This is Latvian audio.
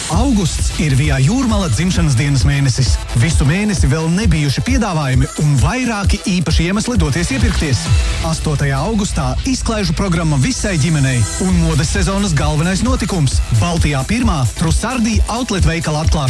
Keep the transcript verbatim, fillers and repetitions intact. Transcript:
Augusts ir Via Jūrmala dzimšanas dienas mēnesis. Visu mēnesi vēl nebijuši piedāvājumi un vairāki īpaši iemesli doties iepirkties. astotajā augustā izklaižu programma visai ģimenei un modes sezonas galvenais notikums – Baltijā pirmā Trusardī outlet veikala atklāšana.